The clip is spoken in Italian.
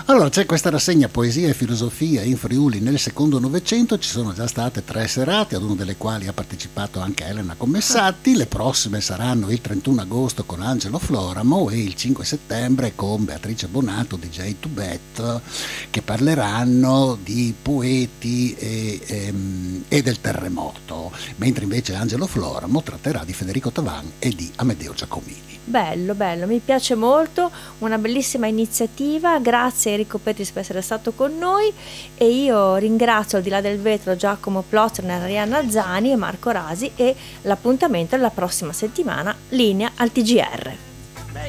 Allora, c'è questa rassegna Poesia e Filosofia in Friuli nel secondo Novecento, ci sono già state 3 serate, ad una delle quali ha partecipato anche Elena Commessatti. Le prossime saranno il 31 agosto con Angelo Floramo e il 5 settembre con Beatrice Bonato, DJ Tubet, che parleranno di poeti e del terremoto, mentre invece Angelo Floramo tratterà di Federico Tavan e di Amedeo Giacomini. Bello, bello, mi piace molto, una bellissima iniziativa. Grazie Enrico Petris per essere stato con noi, e io ringrazio Al di là del vetro Giacomo Plotzner, Arianna Zani e Marco Rasi, e l'appuntamento è la prossima settimana. Linea al TGR.